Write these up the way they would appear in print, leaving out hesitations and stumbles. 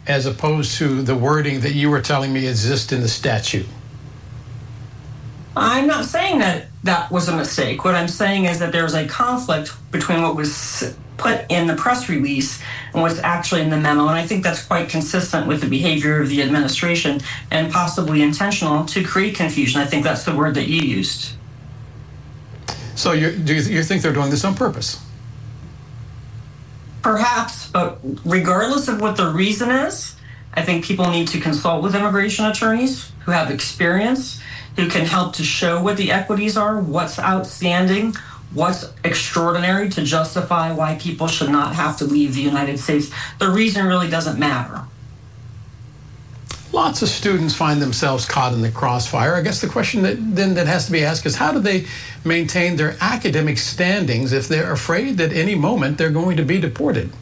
as opposed to the wording that you were telling me exists in the statute? I'm not saying that that was a mistake. What I'm saying is that there's a conflict between what was put in the press release and what's actually in the memo. And I think that's quite consistent with the behavior of the administration and possibly intentional to create confusion. I think that's the word that you used. So do you think they're doing this on purpose? Perhaps, but regardless of what the reason is, I think people need to consult with immigration attorneys who have experience, who can help to show what the equities are, what's outstanding, what's extraordinary to justify why people should not have to leave the United States. The reason really doesn't matter. Lots of students find themselves caught in the crossfire. I guess the question that has to be asked is, how do they maintain their academic standings if they're afraid that any moment they're going to be deported?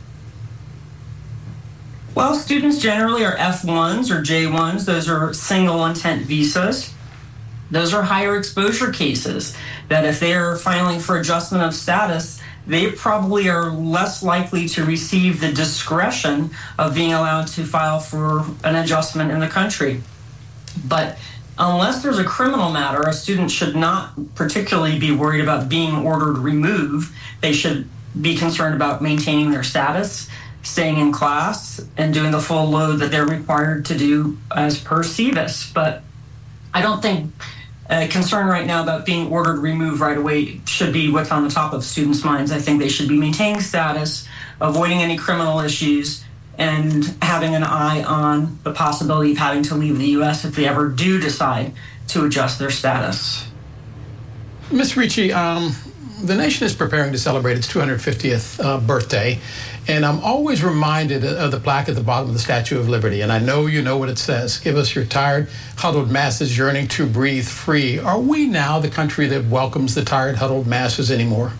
Well, students generally are F1s or J1s. Those are single intent visas. Those are higher exposure cases that if they are filing for adjustment of status, they probably are less likely to receive the discretion of being allowed to file for an adjustment in the country. But unless there's a criminal matter, a student should not particularly be worried about being ordered removed. They should be concerned about maintaining their status, staying in class, and doing the full load that they're required to do as per SEVIS. But I don't think concern right now about being ordered removed right away should be what's on the top of students' minds. I think they should be maintaining status, avoiding any criminal issues, and having an eye on the possibility of having to leave the U.S. if they ever do decide to adjust their status. Ms. Ricci, the nation is preparing to celebrate its 250th birthday, and I'm always reminded of the plaque at the bottom of the Statue of Liberty, and I know you know what it says. Give us your tired, huddled masses yearning to breathe free. Are we now the country that welcomes the tired, huddled masses anymore?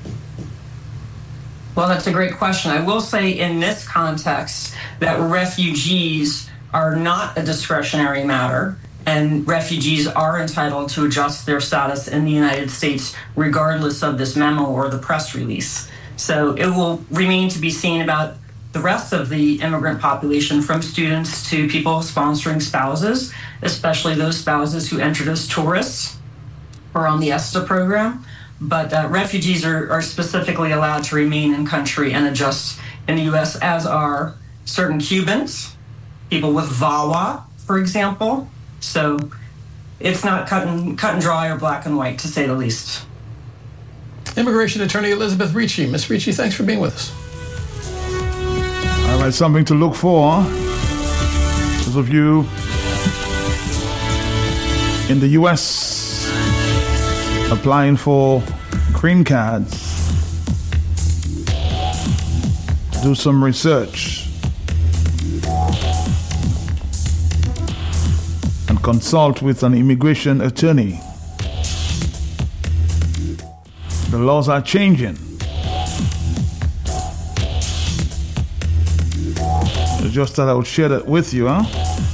Well, that's a great question. I will say in this context that refugees are not a discretionary matter, and refugees are entitled to adjust their status in the United States regardless of this memo or the press release. So it will remain to be seen about the rest of the immigrant population, from students to people sponsoring spouses, especially those spouses who entered as tourists or on the ESTA program. But refugees are specifically allowed to remain in country and adjust in the U.S., as are certain Cubans, people with VAWA, for example. So it's not cut and dry or black and white, to say the least. Immigration attorney Elizabeth Ricci. Ms. Ricci, thanks for being with us. All right, something to look for. Those of you in the U.S. applying for green cards, do some research and consult with an immigration attorney. The laws are changing. I just thought I would share that with you, huh?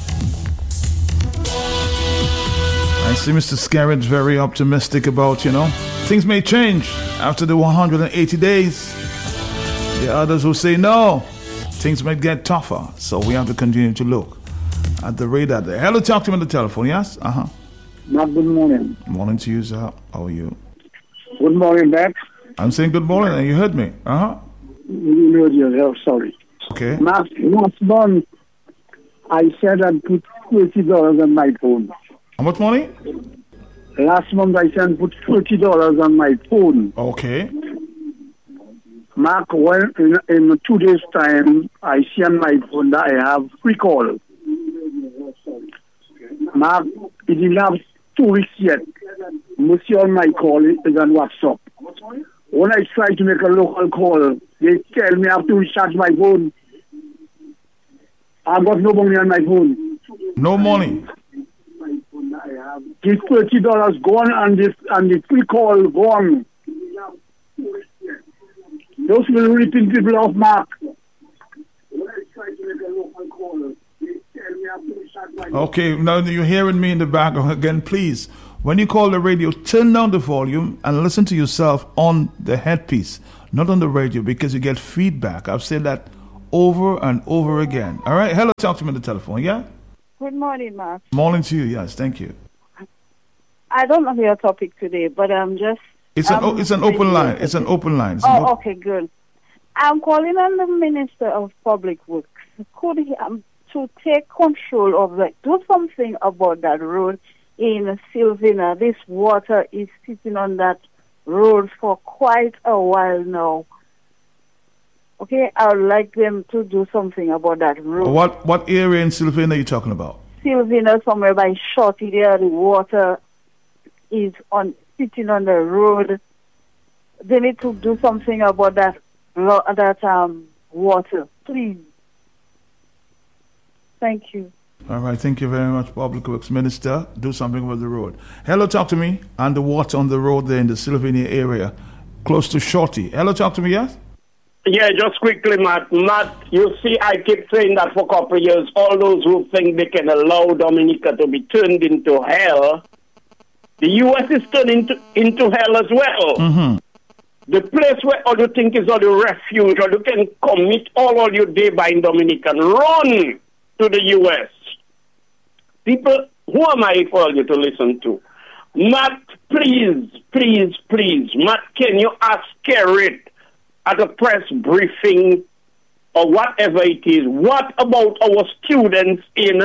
I see Mr. Skerritt's very optimistic about, things may change after the 180 days. There are others who say no, things might get tougher. So we have to continue to look at the radar there. Hello, talk to me on the telephone, yes? Good morning. Morning to you, sir. How are you? Good morning, Matt. I'm saying good morning, and you heard me. You heard yourself, sorry. Okay. Last month, I said I'd put $30 on my phone. How much money? Last month, I said put $30 on my phone. Okay. Mark, when in 2 days' time, I see on my phone that I have free call. Mark, it didn't have 2 weeks yet. Most of my call is on WhatsApp. When I try to make a local call, they tell me I have to recharge my phone. I've got no money on my phone. No money? This $30 gone and the free call gone. Those will ripping people off, Mark. When I try to make a local call, they tell me I have to recharge my phone. Okay, now you're hearing me in the background again, please. When you call the radio, turn down the volume and listen to yourself on the headpiece, not on the radio, because you get feedback. I've said that over and over again. All right? Hello, talk to me on the telephone, yeah? Good morning, Mark. Morning to you, yes, thank you. I don't know your topic today, but I'm just... It's an open line. It's an open line. Okay, good. I'm calling on the Minister of Public Works. Could he, to take control of that, do something about that road in Sylvina. This water is sitting on that road for quite a while now. Okay, I would like them to do something about that road. What area in Sylvina are you talking about? Sylvina, somewhere by Shorty there, the water is sitting on the road. They need to do something about that water, please. Thank you. All right, thank you very much, Public Works Minister. Do something with the road. Hello, talk to me. And the water on the road there in the Sylvania area, close to Shorty. Hello, talk to me, yes? Yeah, just quickly, Matt. Matt, you see, I keep saying that for a couple of years. All those who think they can allow Dominica to be turned into hell, the U.S. is turned into hell as well. Mm-hmm. The place where all you think is all the refuge, or you can commit all your day by in Dominican, run to the U.S. People, who am I for you to listen to? Matt, please, Matt, can you ask Kerrit at a press briefing or whatever it is, what about our students in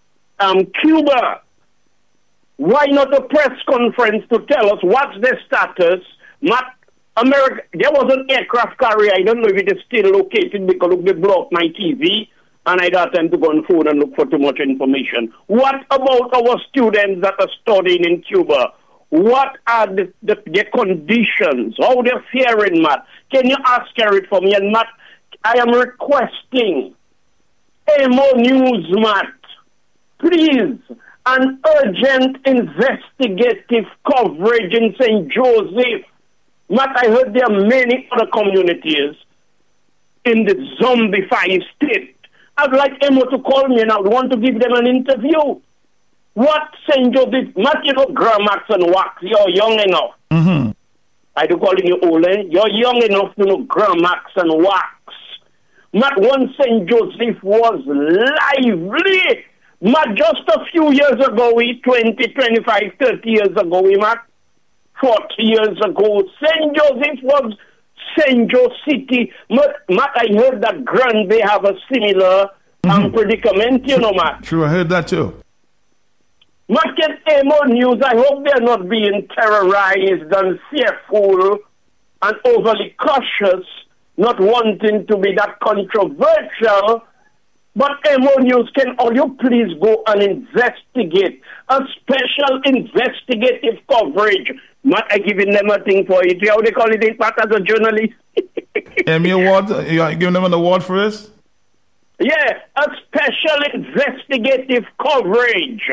Cuba? Why not a press conference to tell us what's their status? Matt, America, there was an aircraft carrier, I don't know if it is still located because they blew up my TV and I got time to go on phone and look for too much information. What about our students that are studying in Cuba? What are the conditions? How they're faring, Matt? Can you ask Kerrit for me? And Matt, I am requesting more news, Matt. Please, an urgent investigative coverage in St. Joseph. Matt, I heard there are many other communities in the zombified state. I'd like Emo to call me and I would want to give them an interview. What St. Joseph, Matt, you know, Gramax and Wax, you're young enough. Mm-hmm. I do calling you Ole. You're young enough to know Gramax and Wax. Matt, one St. Joseph was lively. Matt, just a few years ago, 20, 25, 30 years ago, Matt, 40 years ago, St. Joseph was St. Joe City. Matt, I heard that Grand Bay have a similar predicament, you know, Matt. True, I heard that too. Matt, can more news? I hope they're not being terrorized and fearful and overly cautious, not wanting to be that controversial. But MO News, can all you please go and investigate a special investigative coverage? Matt, I giving them a thing for it. How they call it, Matt, as a journalist? Emmy Award? You are giving them an award for this? Yeah, a special investigative coverage.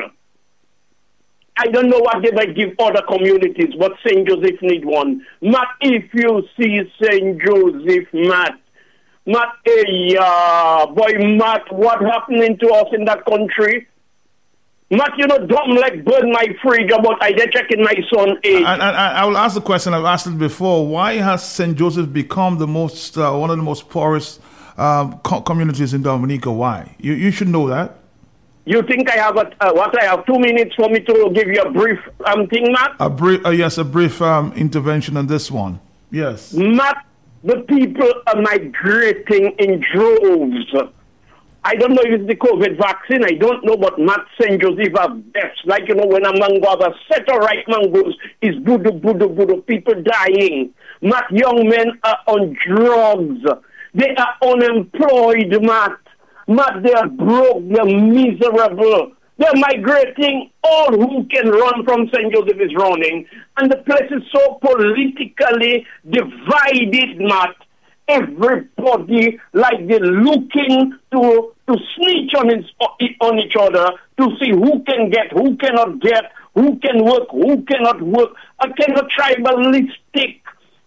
I don't know what they might give other communities, but St. Joseph need one. Matt, if you see St. Joseph, Matt, boy, Matt, what happening to us in that country? Matt, you know, dumb like burn my fridge about I did checking my son age. I will ask the question, I've asked it before. Why has St. Joseph become the most, one of the most poorest communities in Dominica? Why? You should know that. You think I have I have 2 minutes for me to give you a brief thing, Matt? A brief intervention on this one. Yes. Matt, the people are migrating in droves. I don't know if it's the COVID vaccine, I don't know, but Matt, St. Joseph have deaths. Like, you know, when a mango have a set of ripe mangoes, is budu, people dying. Matt, young men are on drugs. They are unemployed, Matt. Matt, they are broke, they are miserable. They are migrating. All who can run from St. Joseph is running. And the place is so politically divided, Matt. Everybody, like they're looking to snitch on each other to see who can get, who cannot get, who can work, who cannot work. A kind of tribalistic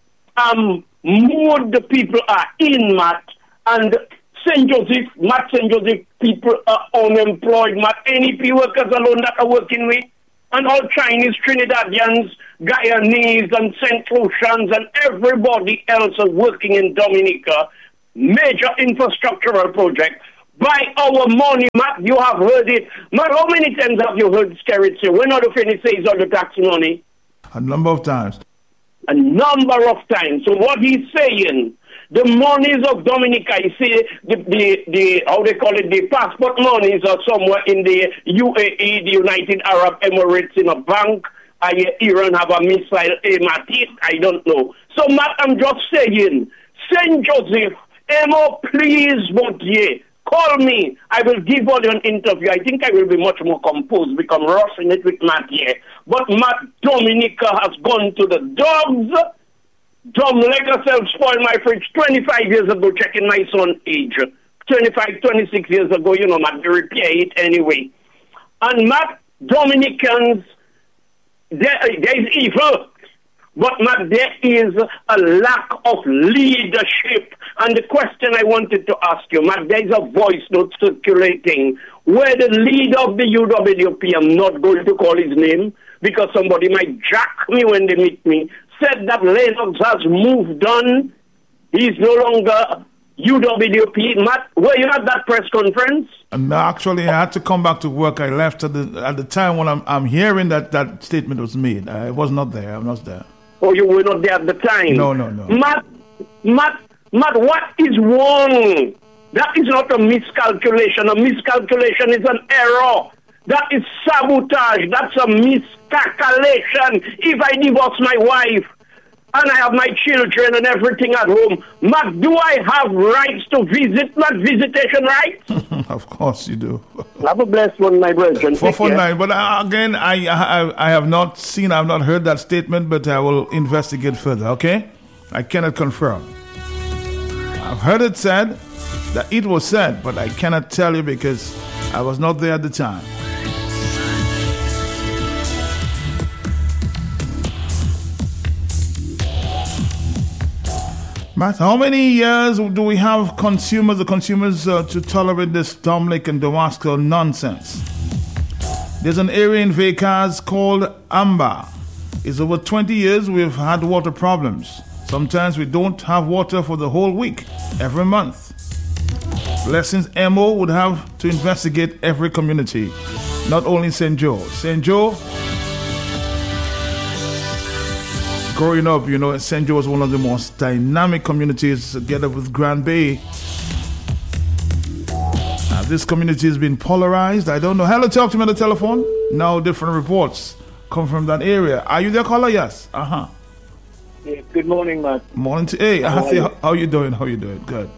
mood the people are in, Matt. And St. Joseph people are unemployed, Matt. NEP workers alone that are working with, and all Chinese, Trinidadians, Guyanese, and St. Lucians, and everybody else are working in Dominica. major infrastructural project by our money, Matt. You have heard it. Matt, how many times have you heard Skerrit say, we're not finished say it's all the tax money? A number of times. A number of times. So what he's saying, the monies of Dominica, you see, the how they call it, the passport monies are somewhere in the UAE, the United Arab Emirates, in a bank. I hear Iran have a missile aim at it. I don't know. So, Matt, I'm just saying, St. Joseph, Emo, please vote yea. Call me. I will give you an interview. I think I will be much more composed because I'm rushing it with Matt here. But Matt, Dominica has gone to the dogs. Dumb like yourself spoiled my fridge 25 years ago, checking my son's age. 25, 26 years ago, you know, Matt, they repair it anyway. And Matt, Dominicans, there is evil. But Matt, there is a lack of leadership. And the question I wanted to ask you, Matt, there is a voice note circulating where the leader of the UWP, I'm not going to call his name because somebody might jack me when they meet me, said that Lennox has moved on. He's no longer UWP. Matt, were you at that press conference? No, actually, I had to come back to work. I left at the time when I'm hearing that statement was made. I was not there. I'm not there. Oh, you were not there at the time? No. Matt, what is wrong? That is not a miscalculation. A miscalculation is an error. That is sabotage. That's a miscalculation. If I divorce my wife and I have my children and everything at home, Matt, do I have rights to visit? Not visitation rights? Of course you do. Have a blessed one, my brethren. For 9. But again, I have not seen, I have not heard that statement, but I will investigate further, okay? I cannot confirm. I've heard it said, that it was said, but I cannot tell you because I was not there at the time. Matt, how many years do we have the consumers to tolerate this Dominic and Dowasco nonsense? There's an area in Vekas called Amba. It's over 20 years we've had water problems. Sometimes we don't have water for the whole week, every month. Blessings MO would have to investigate every community, not only St. Joe. St. Joe, growing up, you know, St. Joe was one of the most dynamic communities together with Grand Bay. This community has been polarized. I don't know. Hello, talk to me on the telephone. Now different reports come from that area. Are you there, caller? Yes. Yeah, good morning, Matt. Morning to hey. How you doing? Good.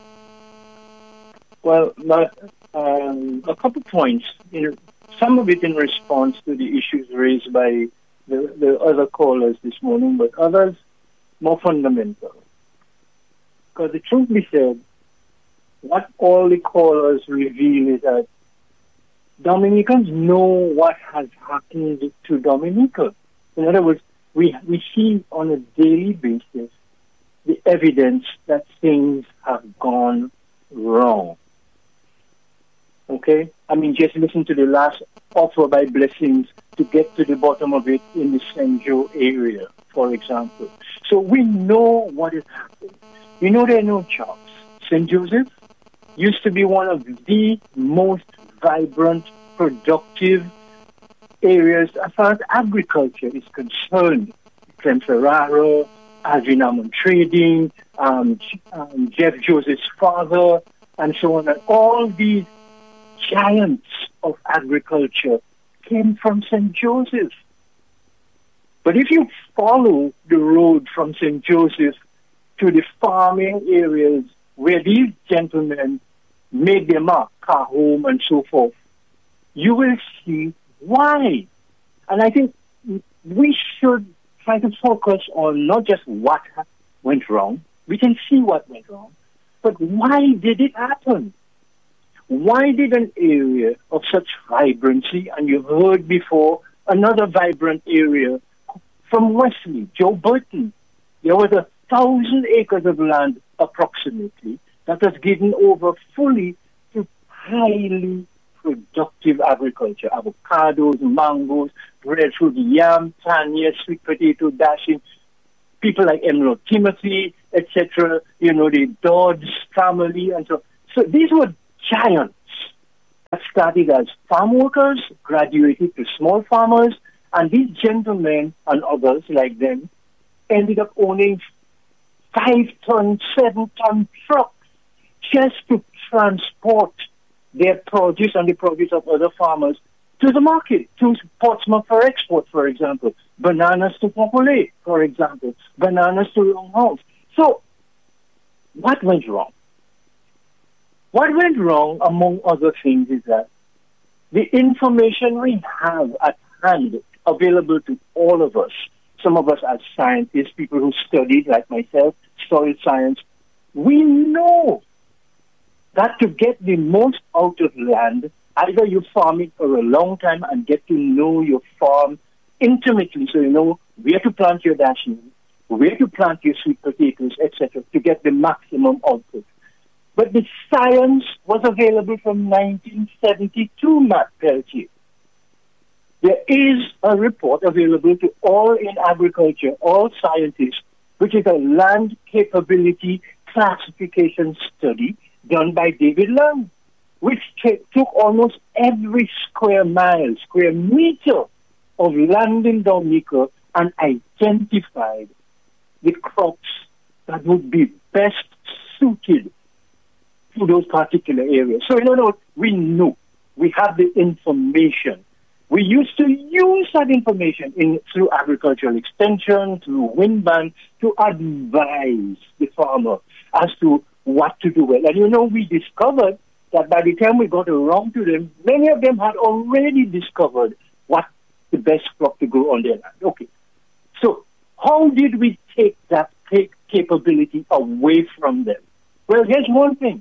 Well, Matt, a couple points. Some of it in response to the issues raised by the other callers this morning, but others more fundamental. Because the truth be said, what all the callers reveal is that Dominicans know what has happened to Dominica. In other words, we see on a daily basis the evidence that things have gone wrong. Okay? I mean, just listen to the last offer by Blessings to get to the bottom of it in the St. Joe area, for example. So we know what is happening. We know there are no jobs. St. Joseph used to be one of the most vibrant, productive areas as far as agriculture is concerned. Clem Ferrara, Alvin Hammond Trading, Jeff Joseph's father, and so on. And all these giants of agriculture came from St. Joseph. But if you follow the road from St. Joseph to the farming areas where these gentlemen made their mark, car home and so forth, you will see why. And I think we should try to focus on not just what went wrong. We can see what went wrong. But why did it happen? Why did an area of such vibrancy, and you heard before another vibrant area from Wesley, Joe Burton, there was 1,000 acres of land approximately that was given over fully to highly productive agriculture, avocados, mangoes, breadfruit, yam, tanya, sweet potato, dashing. People like Emerald Timothy, etc., the Dodds family and so. So these were giants that started as farm workers, graduated to small farmers, and these gentlemen and others like them ended up owning 5-ton, 7-ton trucks just to transport their produce and the produce of other farmers to the market, to Portsmouth for export, for example, bananas to Popolay, for example, bananas to Longhouse. So, what went wrong? What went wrong, among other things, is that the information we have at hand, available to all of us, some of us as scientists, people who studied, like myself, soil science, we know that to get the most out of land, either you farm it for a long time and get to know your farm intimately, so you know where to plant your dasheen, where to plant your sweet potatoes, etc., to get the maximum output. But the science was available from 1972, Matt Peltier. There is a report available to all in agriculture, all scientists, which is a land capability classification study done by David Lang, which took almost every square mile, square meter of land in Dominica and identified the crops that would be best suited to those particular areas. So in other words, we know, we have the information. We used to use that information through agricultural extension, through WinBan, to advise the farmer as to what to do well. And we discovered that by the time we got around to them, many of them had already discovered what the best crop to grow on their land. Okay. So how did we take that capability away from them? Well, here's one thing.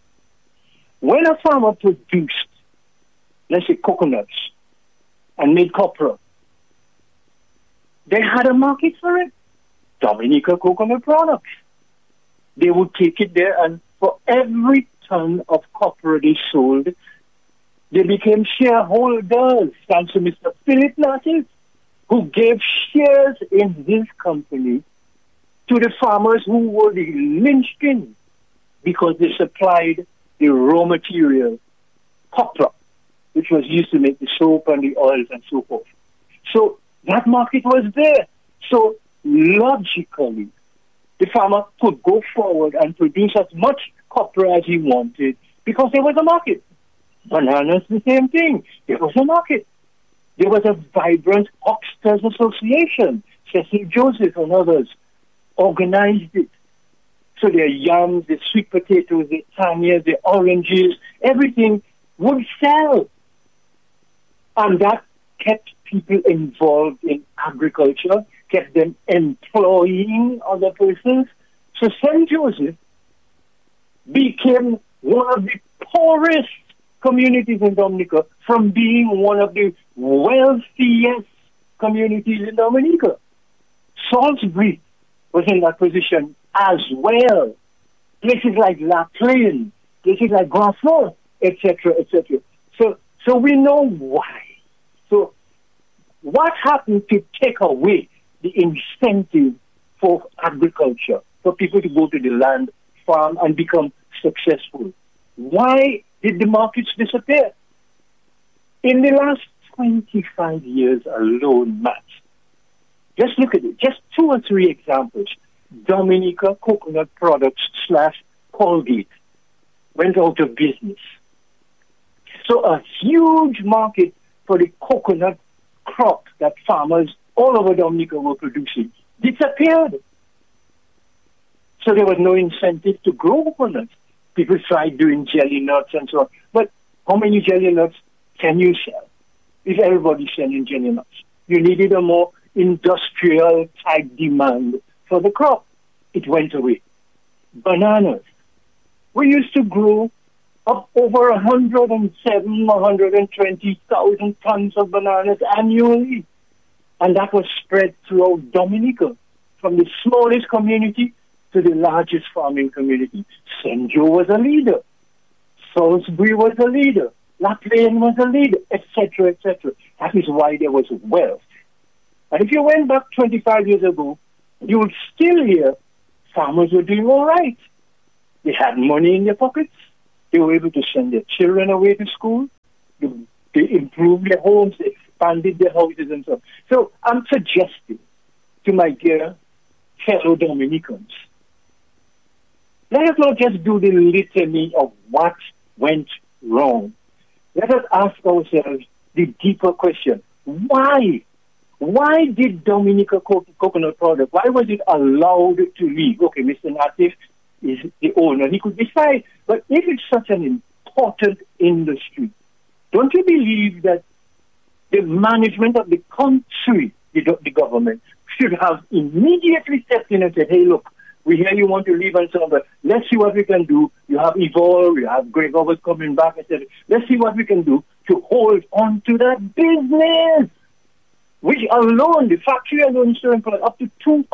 When a farmer produced, let's say, coconuts and made copra, they had a market for it. Dominica coconut products. They would take it there, and for every ton of copra they sold, they became shareholders, thanks to Mr. Philip Nassif, who gave shares in this company to the farmers who were the linchpin because they supplied the raw material, copra, which was used to make the soap and the oils and so forth. So that market was there. So logically, the farmer could go forward and produce as much copra as he wanted because there was a market. Bananas, the same thing. There was a market. There was a vibrant Hucksters Association. Cecil Joseph and others organized it. So their yams, the sweet potatoes, the tanias, the oranges, everything would sell. And that kept people involved in agriculture, kept them employing other persons. So St. Joseph became one of the poorest communities in Dominica from being one of the wealthiest communities in Dominica. Salisbury was in that position as well. Places like La Plaine, places like Grand Fort, etc., etc. So we know why. So what happened to take away the incentive for agriculture, for people to go to the land, farm, and become successful? Why did the markets disappear? In the last 25 years alone, Matt, just look at it. Just 2 or 3 examples. Dominica Coconut Products / Colgate went out of business. So a huge market for the coconut crop that farmers all over Dominica were producing disappeared. So there was no incentive to grow coconuts. People tried doing jelly nuts and so on. But how many jelly nuts can you sell if everybody's selling jelly nuts? You needed a more industrial type demand for the crop. It went away. Bananas. We used to grow up over 120,000 tons of bananas annually. And that was spread throughout Dominica, from the smallest community to the largest farming community. St. Joe was a leader. Salisbury was a leader. La Plaine was a leader, etc., etc. That is why there was wealth. And if you went back 25 years ago, you would still hear farmers were doing all right. They had money in their pockets. They were able to send their children away to school. They improved their homes. They expanded their houses and so on. So I'm suggesting to my dear fellow Dominicans, let us not just do the litany of what went wrong. Let us ask ourselves the deeper question. Why? Why did Dominica Coconut Product, why was it allowed to leave? Okay, Mr. Natif is the owner. He could decide. But if it's such an important industry, don't you believe that the management of the country, the government, should have immediately stepped in and said, hey, look, we hear you want to leave and so on, but let's see what we can do. You have Evolve, you have Greg Overs coming back and said, let's see what we can do to hold on to that business. Which alone, the factory alone is to employ up to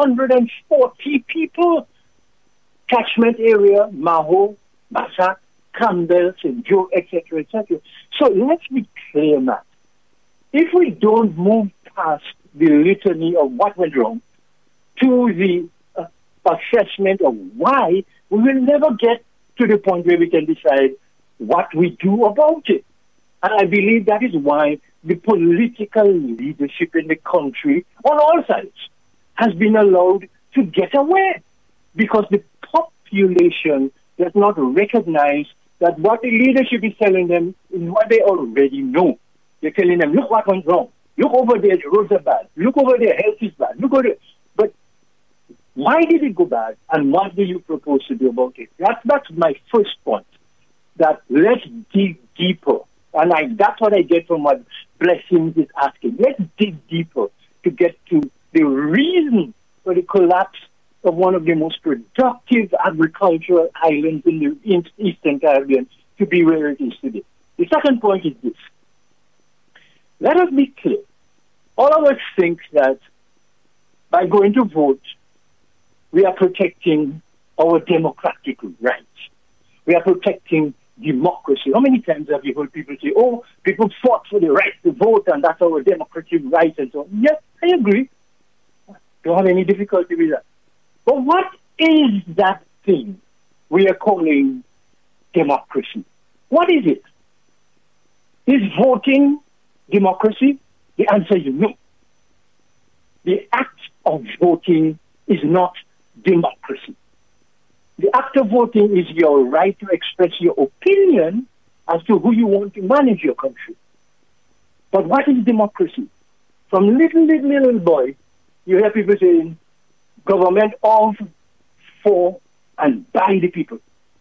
240 people. Catchment area, Maho, Bassac, Campbell, St. Joe, etc., etc. So let's be clear, Matt. If we don't move past the litany of what went wrong to the assessment of why, we will never get to the point where we can decide what we do about it. And I believe that is why the political leadership in the country, on all sides, has been allowed to get away. Because the population does not recognize that what the leadership is telling them is what they already know. They're telling them, look what went wrong. Look over there, the roads are bad. Look over there, health is bad. Look over there. But why did it go bad? And what do you propose to do about it? That's my first point. That let's dig deeper. And that's what I get from what Blessings is asking. Let's dig deeper to get to the reason for the collapse of one of the most productive agricultural islands in the Eastern Caribbean to be where it is today. The second point is this. Let us be clear. All of us think that by going to vote, we are protecting our democratic rights. We are protecting democracy. How many times have you heard people say, oh, people fought for the right to vote and that's our democratic right and so on? Yes, I agree. Don't have any difficulty with that. But what is that thing we are calling democracy? What is it? Is voting democracy? The answer is no. The act of voting is not democracy. The act of voting is your right to express your opinion as to who you want to manage your country. But what is democracy? From little boy, you hear people saying, government of, for, and by the people.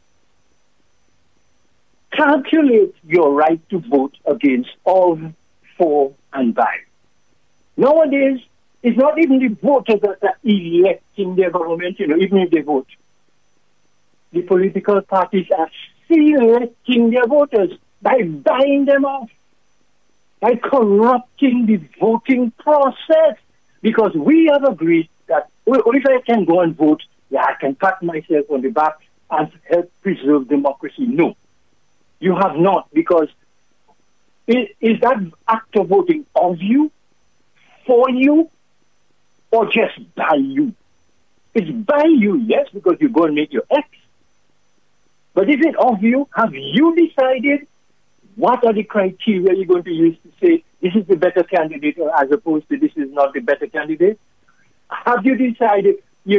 Calculate your right to vote against of, for, and by. Nowadays, it's not even the voters that are electing their government, even if they vote. The political parties are selecting their voters by buying them off, by corrupting the voting process. Because we have agreed that if I can go and vote, I can pat myself on the back and help preserve democracy. No, you have not, because is that act of voting of you, for you, or just by you? It's by you, yes, because you go and make your X. But is it of you? Have you decided what are the criteria you're going to use to say this is the better candidate as opposed to this is not the better candidate? Have you decided,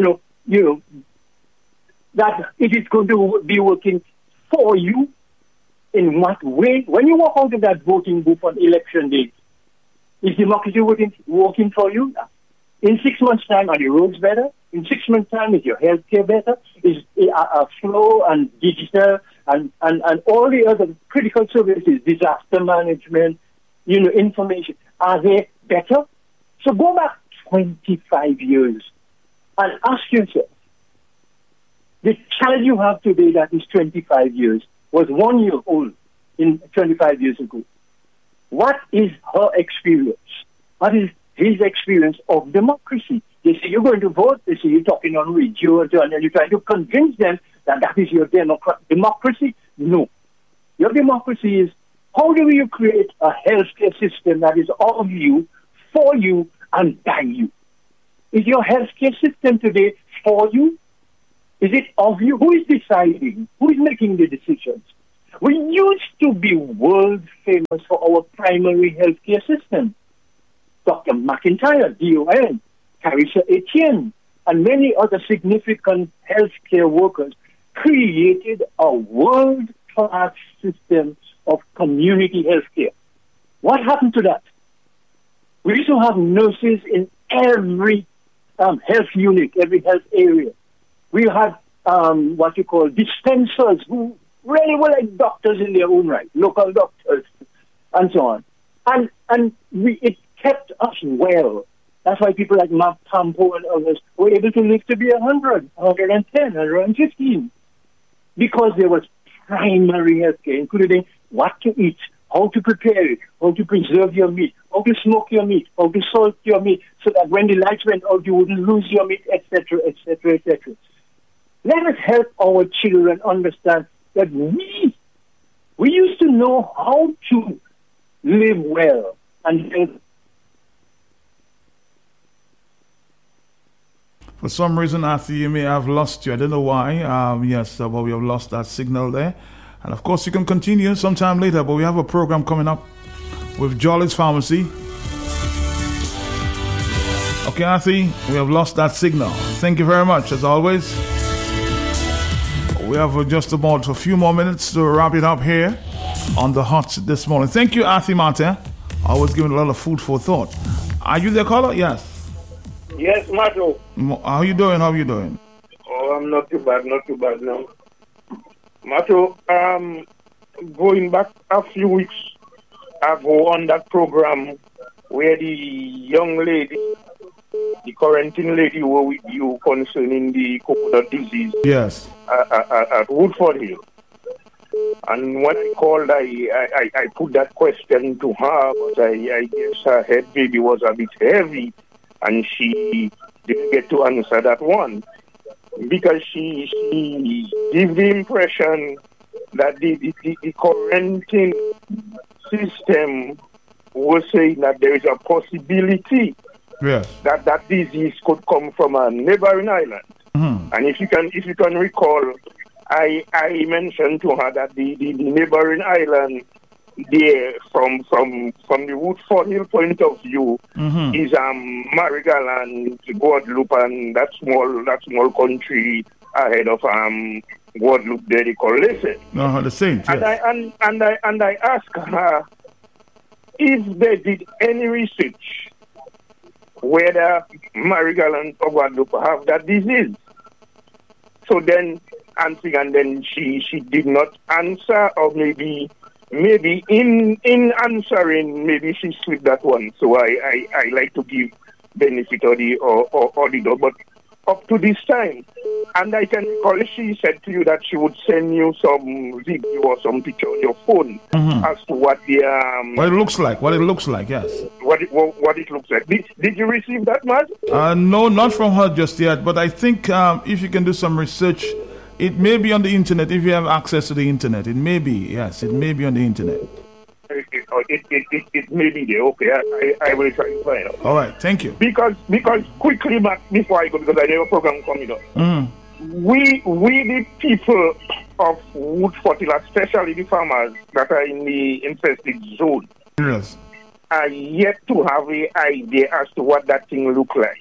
that it is going to be working for you? In what way? When you walk out of that voting booth on election day, is democracy working for you? In 6 months' time, are the roads better? In 6 months' time, is your healthcare better? Is flow and digital and all the other critical services, disaster management, information, are they better? So go back 25 years and ask yourself, the child you have today that is 25 years was 1 year old in 25 years ago. What is her experience? What is his experience of democracy? They say you're going to vote. They say you're talking on radio and you're trying to convince them that that is your democracy. No. Your democracy is how do you create a healthcare system that is of you, for you, and by you? Is your healthcare system today for you? Is it of you? Who is deciding? Who is making the decisions? We used to be world famous for our primary healthcare system. Dr. McIntyre, DON, Carissa Etienne, and many other significant healthcare workers created a world-class system of community healthcare. What happened to that? We used to have nurses in every health unit, every health area. We had what you call dispensers who really were like doctors in their own right, local doctors, and so on. And it kept us well. That's why people like Mark Tampo and others were able to live to be 100, 110, 115. Because there was primary health care, including what to eat, how to prepare it, how to preserve your meat, how to smoke your meat, how to salt your meat, so that when the lights went out, you wouldn't lose your meat, etc., etc., etc. Let us help our children understand that we used to know how to live well and live. For some reason, Arthur, you may have lost you. I don't know why. Yes, but we have lost that signal there. And of course, you can continue sometime later, but we have a program coming up with Jolly's Pharmacy. Okay, Arthur, we have lost that signal. Thank you very much, as always. We have just about a few more minutes to wrap it up here on the Hot this morning. Thank you, Arthur Martin. Always giving a lot of food for thought. Are you there, caller? Yes. Yes, Mato. How you doing? How you doing? Oh, I'm not too bad now. Mato, going back a few weeks ago on that program where the young lady, the quarantine lady were with you concerning the coconut disease. Yes. At Woodford Hill. And when I called, I put that question to her, but I guess her head maybe was a bit heavy, and she didn't get to answer that one. Because she gave the impression that the quarantine system was saying that there is a possibility that disease could come from a neighboring island. Mm-hmm. And if you can recall, I mentioned to her that the neighboring island there, from the Woodford Hill point of view, mm-hmm. is Marigal and Guadeloupe, and that small country ahead of Guadeloupe there, they call Leyte. The same. Yes. And I asked her if they did any research whether Marigal and Guadeloupe have that disease. So then, and then she did not answer, or maybe in answering, maybe she slipped that one. So I like to give benefit of the doubt. But up to this time, and I can recall she said to you that she would send you some video or some picture on your phone, mm-hmm. as to what the what it looks like. Yes. What it looks like. Did you receive that, Matt? No, not from her just yet. But I think if you can do some research. It may be on the internet if you have access to the internet. It may be, yes. It may be on the internet. It may be there. Okay, I will try to find out. All right, thank you. Because quickly, Matt, before I go, because I have a program coming up. Mm-hmm. We the people of Woodford Hill, especially the farmers that are in the infested zone, yes, are yet to have an idea as to what that thing look like.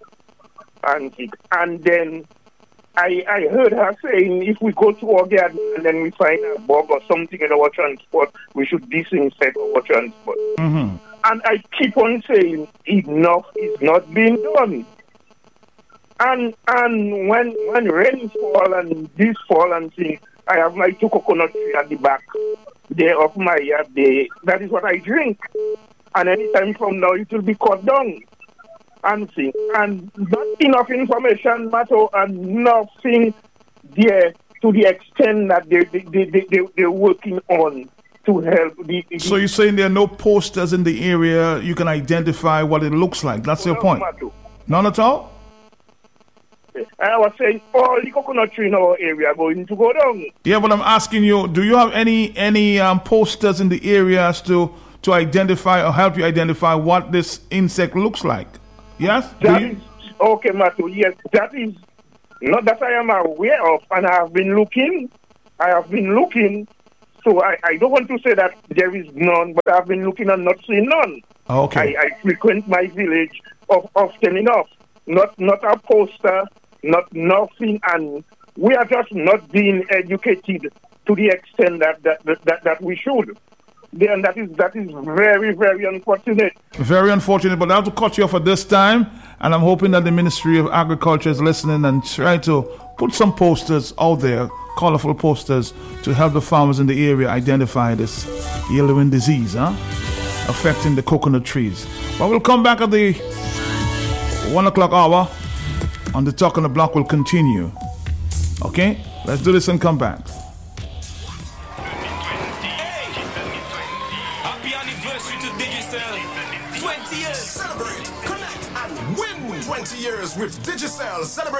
And then I heard her saying if we go to our garden and then we find a bug or something in our transport, we should disinfect our transport. Mm-hmm. And I keep on saying enough is not being done. And when rain fall and this fall and things, I have my 2 coconut trees at the back there of my yard there. That is what I drink. And anytime from now it will be cut down. And not enough information matter, and nothing there to the extent that they're working on to help. So you're saying there are no posters in the area you can identify what it looks like? That's your point? None at all? I was saying all the coconut trees in our area are going to go down. Yeah, but I'm asking you, do you have any posters in the area as to identify or help you identify what this insect looks like? Yes? Okay, Matthew, yes, that is Not that I am aware of, and I have been looking. So I don't want to say that there is none, but I've been looking and not seeing none. Okay. I frequent my village often enough. Not a poster, not nothing, and we are just not being educated to the extent that we should. And that is very, very unfortunate. Very unfortunate, but I have to cut you off at this time, and I'm hoping that the Ministry of Agriculture is listening and try to put some posters out there, colorful posters, to help the farmers in the area identify this yellowing disease affecting the coconut trees. But we'll come back at the 1 o'clock hour, and the Talk on the Block will continue. Okay? Let's do this and come back. Happy anniversary to Digicel. 20 years. Celebrate, connect, and win 20 years with Digicel. Celebrate.